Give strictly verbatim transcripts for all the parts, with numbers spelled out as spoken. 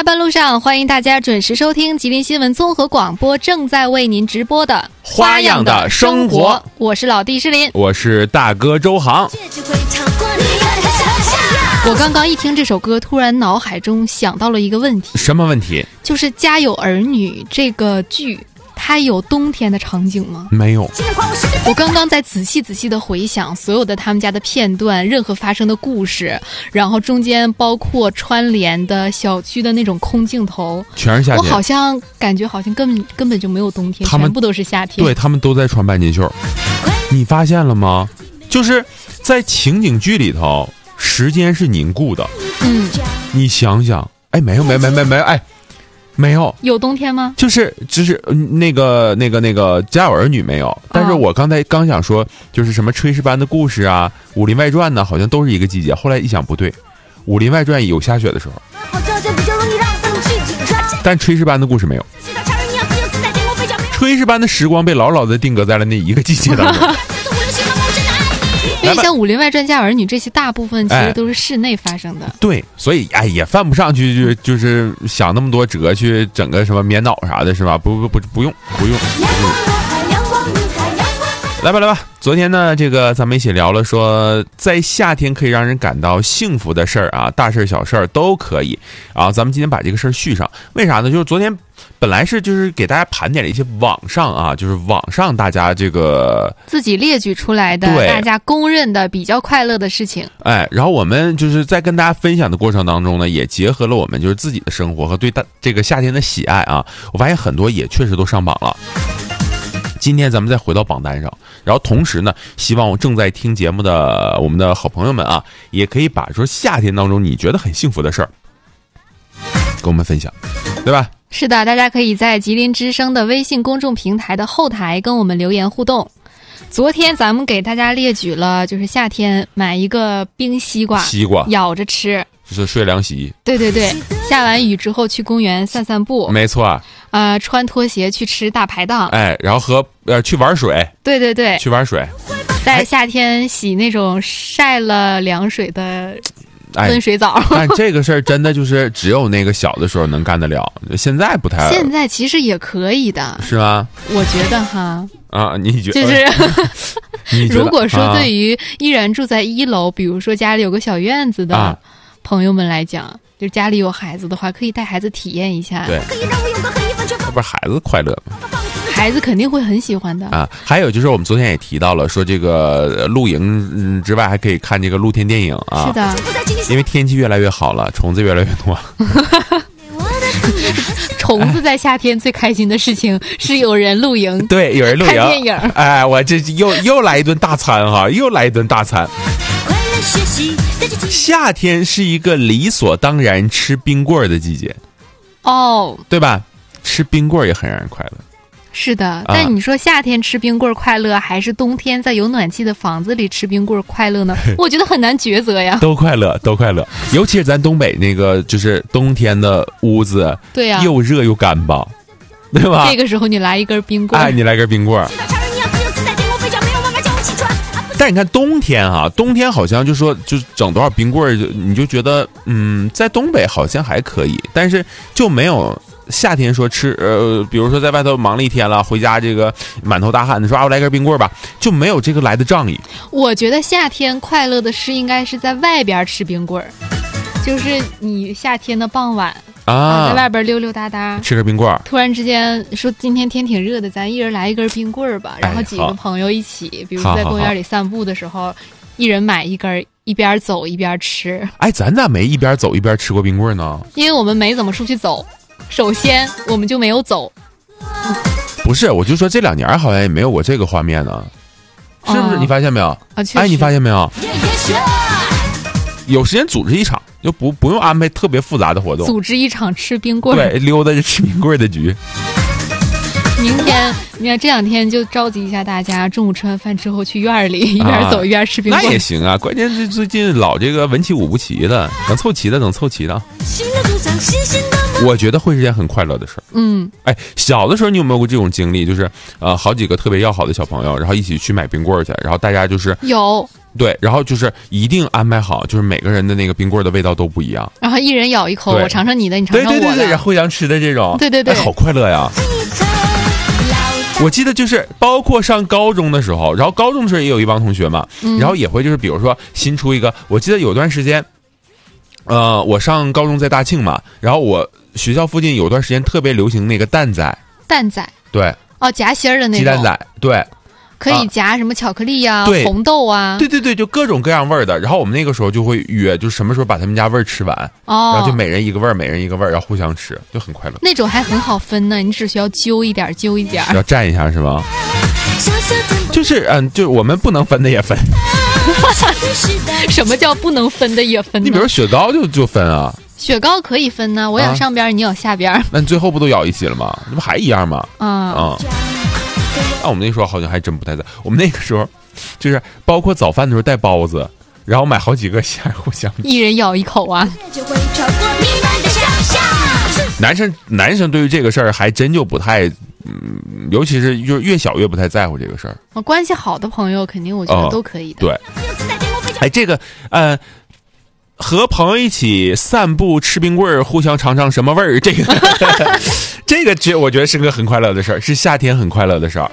下班路上，欢迎大家准时收听吉林新闻综合广播正在为您直播的花样的生活。 我是老弟诗林， 我是大哥周航。 我刚刚一听这首歌，突然脑海中想到了一个问题。 什么问题？ 就是《家有儿女》这个剧，它有冬天的场景吗？ 没有。 我刚刚在仔细仔细的回想所有的他们家的片段，任何发生的故事，然后中间包括穿联的小区的那种空镜头， 全是夏天。 我好像感觉好像根本根本就没有冬天，全部都是夏天。 对，他们都在穿半截袖。你发现了吗？就是在情景剧里头，时间是凝固的。 嗯， 你想想，哎，没有，没没没没，哎。没有。 有冬天吗？ 就是就是那个那个那个家有儿女没有，但是我刚才刚想说，就是什么炊事班的故事啊，武林外传呢，好像都是一个季节。后来一想不对，武林外传有下雪的时候，但炊事班的故事没有。炊事班的时光被牢牢的定格在了那一个季节当中。 因为像《武林外传》《家有儿女》这些，大部分其实都是室内发生的。哎、 对，所以哎也犯不上去，就就是想那么多辙去整个什么棉袄啥的，是吧？不不不不用不用。不用来吧来吧，昨天呢，这个咱们一起聊了说，在夏天可以让人感到幸福的事儿啊，大事小事都可以。然后咱们今天把这个事儿续上，为啥呢？就是昨天本来是就是给大家盘点了一些网上啊，就是网上大家这个自己列举出来的，大家公认的比较快乐的事情。 哎，然后我们就是在跟大家分享的过程当中呢，也结合了我们就是自己的生活和对大这个夏天的喜爱啊，我发现很多也确实都上榜了。今天咱们再回到榜单上，然后同时呢，希望我正在听节目的我们的好朋友们啊，也可以把说夏天当中你觉得很幸福的事儿跟我们分享，对吧？ 是的，大家可以在吉林之声的微信公众平台的后台跟我们留言互动。昨天咱们给大家列举了，就是夏天买一个冰西瓜， 西瓜咬着吃， 就是睡凉席。 对对对，下完雨之后去公园散散步， 没错啊。 呃，穿拖鞋去吃大排档， 哎，然后和呃去玩水， 对对对， 去玩水， 在夏天洗那种晒了凉水的温水澡。 哎、但这个事儿真的就是只有那个小的时候能干得了，现在不太。 现在其实也可以的， 是吗？ 我觉得哈。 啊，你觉得？ 就是如果说对于依然住在一楼，比如说家里有个小院子的朋友们来讲。啊，就家里有孩子的话，可以带孩子体验一下。 对，那不是孩子快乐吗？ 孩子肯定会很喜欢的啊。还有就是我们昨天也提到了，说这个露营之外还可以看这个露天电影啊。 是的， 因为天气越来越好了，虫子越来越多。 虫子在夏天最开心的事情是有人露营， 对，有人露营看电影。 哎，我这又又来一顿大餐哈，又来一顿大餐。夏天是一个理所当然吃冰棍的季节， 哦， 对吧？吃冰棍也很让人快乐。 是的，但你说夏天吃冰棍快乐，还是冬天在有暖气的房子里吃冰棍快乐呢？我觉得很难抉择呀。 都快乐，都快乐。尤其是咱东北那个，就是冬天的屋子， 对呀， 又热又干巴，对吧？ 这个时候你来一根冰棍， 哎，你来根冰棍。但你看冬天啊，冬天好像就说就整多少冰棍儿，你就觉得嗯，在东北好像还可以，但是就没有夏天说吃呃，比如说在外头忙了一天了，回家这个满头大汗的说啊，我来根冰棍吧，就没有这个来的仗义。 我觉得夏天快乐的是应该是在外边吃冰棍儿，就是你夏天的傍晚。啊，在外边溜溜达达， 吃根冰棍儿。 突然之间说今天天挺热的，咱一人来一根冰棍儿吧。然后几个朋友一起，哎、比如在公园里散步的时候，一人买一根，一边走一边吃。 哎，咱咋没一边走一边吃过冰棍呢？ 因为我们没怎么出去走，首先我们就没有走。 不是，我就说这两年好像也没有过这个画面呢，是不是？哦、你发现没有？ 啊， 哎，你发现没有？有时间组织一场，就不不用安排特别复杂的活动， 组织一场吃冰棍， 对，溜达着吃冰棍的局。 明天，你看这两天就召集一下大家，中午吃完饭之后去院里一边走一边吃冰棍， 啊、那也行啊。关键是最近老这个文起武不齐的，能凑齐的能凑齐的。新的主张，新鲜的我觉得会是件很快乐的事儿。 嗯， 哎，小的时候你有没有过这种经历？就是呃，好几个特别要好的小朋友，然后一起去买冰棍儿去，然后大家就是有对，然后就是一定安排好，就是每个人的那个冰棍儿的味道都不一样， 然后一人咬一口，我尝尝你的，你尝尝我的， 对对对对，然后互相吃的这种， 对对对， 哎，好快乐呀！我记得就是包括上高中的时候，然后高中的时候也有一帮同学嘛， 嗯、 然后也会就是比如说新出一个，我记得有段时间，呃，我上高中在大庆嘛，然后我学校附近有段时间特别流行那个蛋仔， 蛋仔， 对， 哦，夹心儿的那种鸡蛋仔，对。 可以夹什么巧克力呀、啊、红豆啊， 对对对，就各种各样味儿的。然后我们那个时候就会约，就什么时候把他们家味儿吃完， 哦， 然后就每人一个味儿，每人一个味儿，然后互相吃，就很快乐。 那种还很好分呢，你只需要揪一点，揪一点， 要蘸一下是吗？就是嗯，就我们不能分的也分。 什么叫不能分的也分呢？ 你比如雪糕就就分啊。 雪糕可以分呢，我咬上边、啊，你咬下边。 那你最后不都咬一起了吗？那不还一样吗？ 啊啊。 嗯那、啊、我们那时候好像还真不太在，我们那个时候就是包括早饭的时候带包子，然后买好几个馅互相一人咬一口啊。 男生男生对于这个事儿还真就不太，嗯，尤其是就是越小越不太在乎这个事儿。 啊，关系好的朋友肯定我觉得都可以的。 呃、对，哎，这个呃。和朋友一起散步吃冰棍儿，互相尝尝什么味儿，这个这个觉我觉得是个很快乐的事儿，是夏天很快乐的事儿。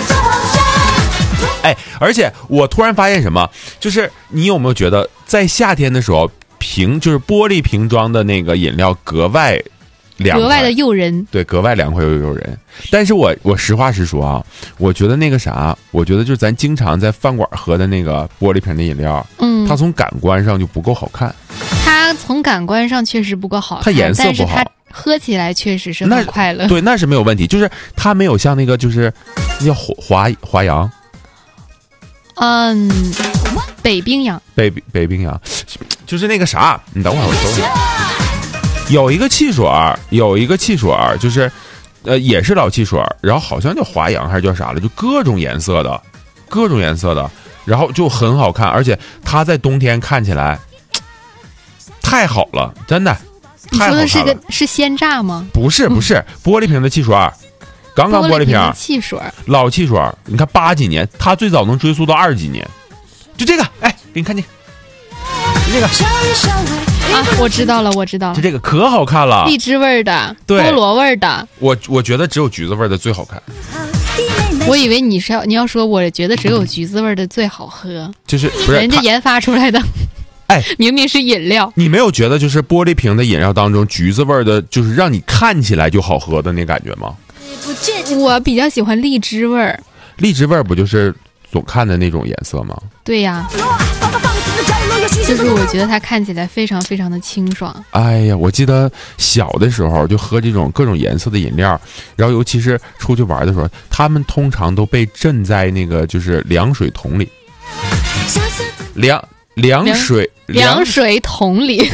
哎，而且我突然发现什么，就是你有没有觉得在夏天的时候，瓶就是玻璃瓶装的那个饮料格外凉快， 格外的诱人， 对，格外凉快又诱人。但是我我实话实说啊，我觉得那个啥，我觉得就是咱经常在饭馆喝的那个玻璃瓶的饮料，嗯，它从感官上就不够好看。 它从感官上确实不够好看， 它颜色不好， 但是它喝起来确实是很快乐。 对，那是没有问题，就是它没有像那个就是那叫华华阳， 嗯，北冰洋， 北北冰洋，就是那个啥，你等会儿我搜一下。有一个汽水，有一个汽水，就是，呃，也是老汽水，然后好像叫华阳还是叫啥了，就各种颜色的，各种颜色的，然后就很好看，而且它在冬天看起来太好了，真的。 你说的是个是鲜榨吗？ 不是，不是，嗯、玻璃瓶的汽水，刚刚玻璃瓶汽水， 老汽水，你看八几年，它最早能追溯到二几年，就这个，哎，给你看这个，这个。 啊，我知道了，我知道了， 就这个可好看了， 荔枝味的， 对， 菠萝味的。 我我觉得只有橘子味的最好看。 我以为你是要你要说，我觉得只有橘子味的最好喝， 就是不是人家研发出来的。 哎， 明明是饮料， 你没有觉得就是玻璃瓶的饮料当中，橘子味的，就是让你看起来就好喝的那感觉吗？ 我比较喜欢荔枝味儿。 荔枝味儿不就是总看的那种颜色吗？ 对呀。就是我觉得它看起来非常非常的清爽。 哎呀，我记得小的时候就喝这种各种颜色的饮料，然后尤其是出去玩的时候，他们通常都被浸在那个就是凉水桶里。凉凉水凉水桶里。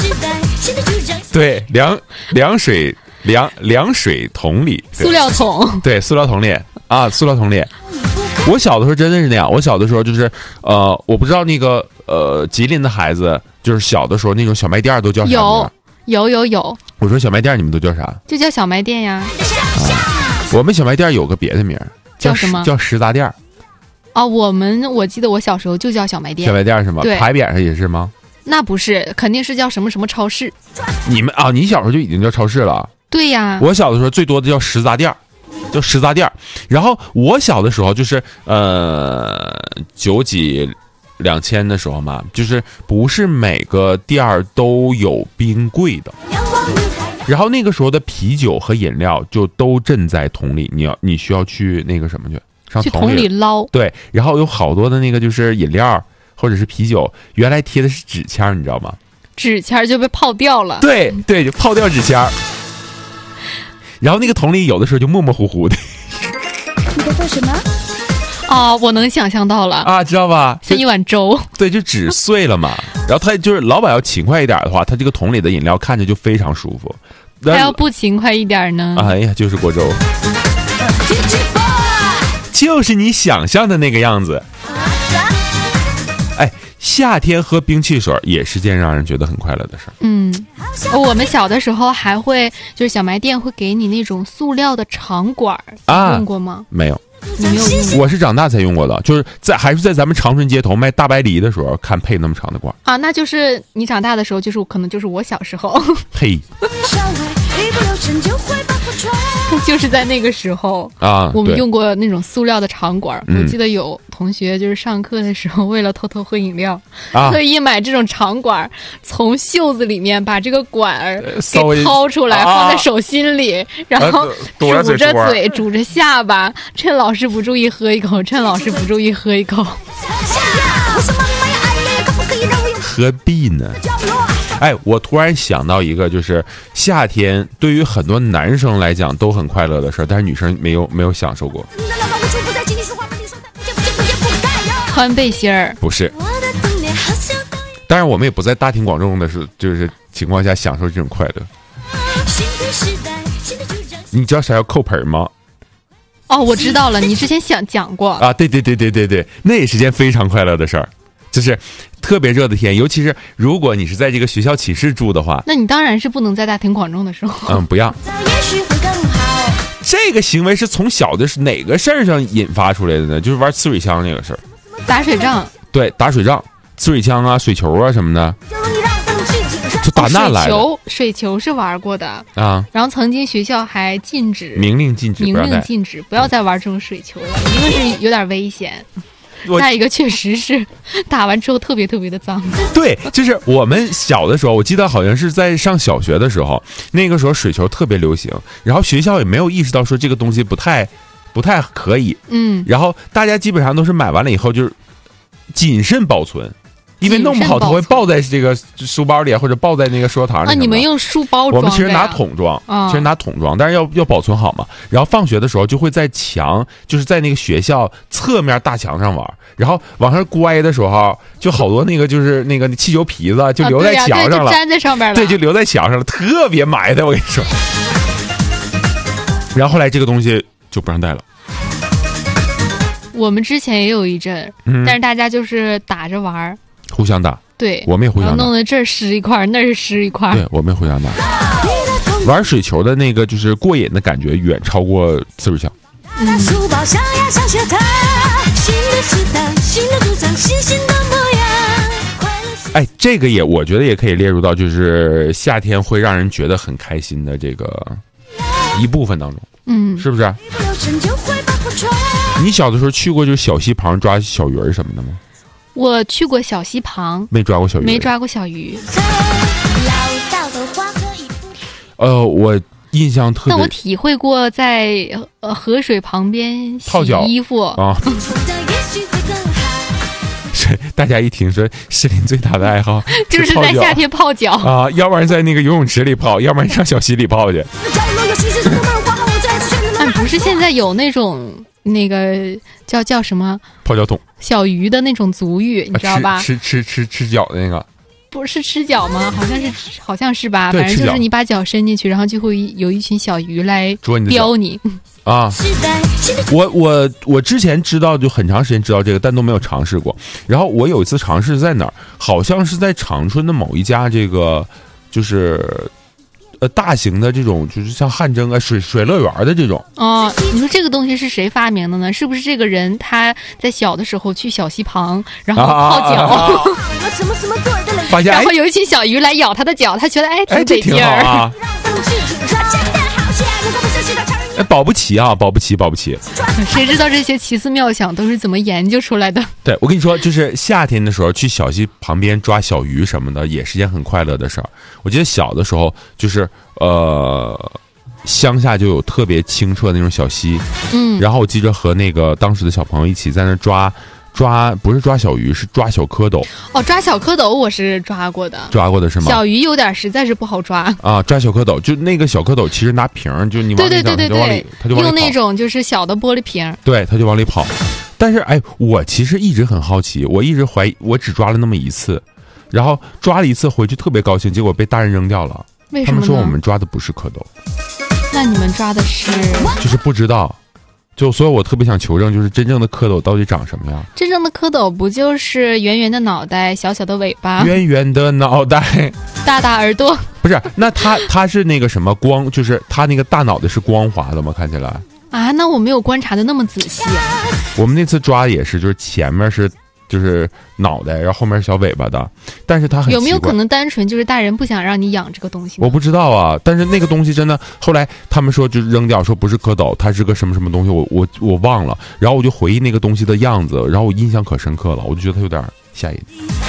对，凉凉水凉凉水桶里。 塑料桶。对， 塑料桶里啊，塑料桶里。我小的时候真的是那样，我小的时候就是呃，我不知道那个呃，吉林的孩子就是小的时候那种小卖店都叫啥名？ 有有有有。 我说小卖店你们都叫啥？ 就叫小卖店呀。 啊、我们小卖店有个别的名， 叫什么？ 叫食杂店。 啊，我们我记得我小时候就叫小卖店。 小卖店是吗？ 对， 牌匾上也是吗？ 那不是，肯定是叫什么什么超市。 你们啊，你小时候就已经叫超市了？ 对呀。 我小的时候最多的叫食杂店。叫食杂店，然后我小的时候就是呃九几两千的时候嘛，就是不是每个店儿都有冰柜的，然后那个时候的啤酒和饮料就都浸在桶里，你要你需要去那个什么去上去桶里捞， 对，然后有好多的那个就是饮料或者是啤酒，原来贴的是纸签，你知道吗？ 纸签就被泡掉了， 对对，就泡掉纸签。然后那个桶里有的时候就模模糊糊的。 你在做什么？ 哦，我能想象到了啊，知道吧？ 像一碗粥。 对，就纸碎了嘛。然后他就是老板要勤快一点的话，他这个桶里的饮料看着就非常舒服。 他要不勤快一点呢？ 哎呀，就是锅粥，就是你想象的那个样子。 哎，夏天喝冰汽水也是件让人觉得很快乐的事儿。 嗯，我们小的时候还会，就是小卖店会给你那种塑料的长管儿， 啊， 用过吗？ 没有。 你没有用过？ 我是长大才用过的，就是在还是在咱们长春街头卖大白梨的时候看配那么长的管啊，那就是你长大的时候，就是可能就是我小时候， 嘿， 就是在那个时候啊， 我们用过那种塑料的长管。 嗯、 我记得有同学就是上课的时候，为了偷偷喝饮料， 啊、 特意买这种长管，从袖子里面把这个管儿给掏出来， 啊、 放在手心里，然后捂着嘴、拄着下巴，趁老师不注意喝一口，趁老师不注意喝一口。 何必呢？哎，我突然想到一个，就是夏天对于很多男生来讲都很快乐的事儿，但是女生没有没有享受过。 穿背心儿不是，当然我们也不在大庭广众的是就是情况下享受这种快乐。你知道啥叫扣盆吗？ 哦，我知道了，你之前想讲过啊，对对对对对对，那也是件非常快乐的事儿。就是特别热的天，尤其是如果你是在这个学校寝室住的话， 那你当然是不能在大庭广众的时候。 嗯，不要。这个行为是从小的是哪个事儿上引发出来的呢？就是玩呲水枪那个事儿。 打水仗。 对，打水仗，呲水枪啊、水球啊什么的，就打那来的。 水球，水球是玩过的啊。 然后曾经学校还禁止， 明令禁止， 明令禁止，不要再玩这种水球了，一个是有点危险。再一个确实是打完之后特别特别的脏。 对，就是我们小的时候，我记得好像是在上小学的时候，那个时候水球特别流行，然后学校也没有意识到说这个东西不太不太可以， 嗯， 然后大家基本上都是买完了以后就是谨慎保存，因为弄不好它会抱在这个书包里或者抱在那个书桌堂里。 啊，你们用书包装？ 我们其实拿桶装， 啊、 其实拿桶装，但是要要保存好嘛。然后放学的时候就会在墙，就是在那个学校侧面大墙上玩，然后往上乖的时候，就好多那个就是那个气球皮子就留在墙上了， 啊、对、啊、就粘在上面了， 对，就留在墙上了，特别埋汰，我跟你说。然后后来这个东西就不让带了。 我们之前也有一阵，嗯、但是大家就是打着玩， 互相打。 对， 我们也互相打， 弄得这儿湿一块，那儿湿一块。 对，我们也互相打。玩水球的那个就是过瘾的感觉，远超过呲水枪。嗯、哎，这个也我觉得也可以列入到就是夏天会让人觉得很开心的这个一部分当中。 嗯， 是不是？你小的时候去过就是小溪旁抓小鱼儿什么的吗？ 我去过小溪旁， 没抓过小鱼， 没抓过小鱼。 呃，我印象特别。 但我体会过在呃河水旁边洗衣服啊。是，大家一听说诗琳最大的爱好就是在夏天泡脚啊，要不然在那个游泳池里泡，要不然上小溪里泡去。 但不是现在有那种那个叫叫什么泡脚桶小鱼的那种足浴，你知道吧？ 啊、吃吃吃吃脚的那个， 不是吃脚吗？好像是好像是吧？反正就是你把脚伸进去，然后就会有一群小鱼来叼你。 啊，我我我之前知道就很长时间知道这个，但都没有尝试过。然后我有一次尝试在哪儿，好像是在长春的某一家这个就是呃大型的这种就是像汗蒸啊水水乐园的这种。 哦，你说这个东西是谁发明的呢？是不是这个人他在小的时候去小溪旁，然后泡脚，啊啊啊啊发现然后有一群小鱼来咬他的脚，他觉得哎挺得劲儿。 啊哎，保不齐啊，保不齐，保不齐。 谁知道这些奇思妙想都是怎么研究出来的？ 对，我跟你说，就是夏天的时候去小溪旁边抓小鱼什么的，也是件很快乐的事儿。我记得小的时候，就是呃，乡下就有特别清澈的那种小溪， 嗯， 然后我记着和那个当时的小朋友一起在那抓。抓不是抓小鱼，是抓小蝌蚪。 哦，抓小蝌蚪我是抓过的， 抓过的是吗？ 小鱼有点实在是不好抓啊。抓小蝌蚪，就那个小蝌蚪，其实拿瓶儿，就你往里对对对对对， 它就往里用那种就是小的玻璃瓶， 对，它就往里跑。但是哎，我其实一直很好奇，我一直怀疑，我只抓了那么一次，然后抓了一次回去特别高兴，结果被大人扔掉了。 为什么呢？ 他们说我们抓的不是蝌蚪， 那你们抓的是？ 就是不知道。 就所以我特别想求证，就是真正的蝌蚪到底长什么样？ 真正的蝌蚪不就是圆圆的脑袋、小小的尾巴、 圆圆的脑袋、 大大耳朵？ 不是，那它它是那个什么光，就是它那个大脑袋是光滑的吗？看起来啊，那我没有观察的那么仔细啊。 我们那次抓的也是，就是前面是就是脑袋，然后后面是小尾巴的，但是它很奇怪， 有没有可能单纯就是大人不想让你养这个东西呢？ 我不知道啊，但是那个东西真的，后来他们说就扔掉，说不是蝌蚪，它是个什么什么东西，我我我忘了，然后我就回忆那个东西的样子，然后我印象可深刻了，我就觉得它有点吓人。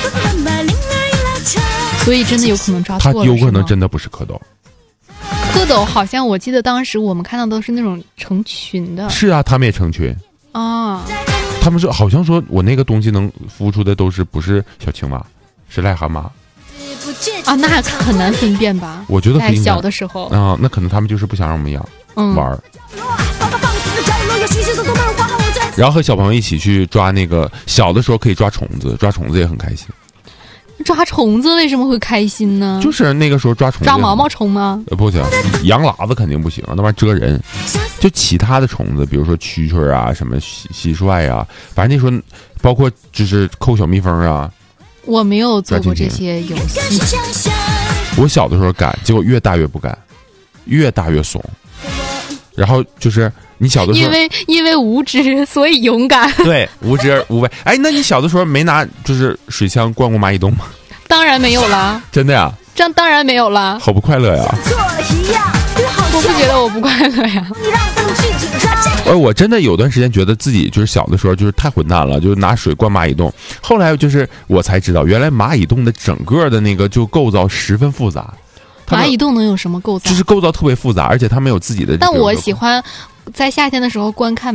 所以真的有可能抓它错了， 有可能真的不是蝌蚪。 蝌蚪好像我记得当时我们看到都是那种成群的。 是啊，他们也成群啊。 他们说好像说我那个东西能孵出的都是不是小青蛙，是癞蛤蟆啊，那很难分辨吧？ 我觉得在小的时候啊，那可能他们就是不想让我们养、嗯、玩。然后和小朋友一起去抓那个，小的时候可以抓虫子，抓虫子也很开心。 抓虫子为什么会开心呢？ 就是那个时候抓虫子， 抓毛毛虫吗？ 呃，不行，羊喇子肯定不行，那玩意儿蛰人。就其他的虫子，比如说蛐蛐啊，什么蟋蟋蟀啊，反正那时候包括就是扣小蜜蜂啊。 我没有做过这些游戏。 我小的时候敢，结果越大越不敢，越大越怂。然后就是你小的时候， 因为因为无知，所以勇敢。 对，无知无畏。哎，那你小的时候没拿就是水枪灌过蚂蚁洞吗？ 当然没有啦。 真的呀？ 这当然没有啦。 好不快乐呀！ 我不觉得我不快乐呀。 哎，我真的有段时间觉得自己就是小的时候就是太混蛋了，就是拿水灌蚂蚁洞。后来就是我才知道，原来蚂蚁洞的整个的那个就构造十分复杂。 蚂蚁洞能有什么构造？ 就是构造特别复杂，而且它没有自己的。 但我喜欢在夏天的时候观看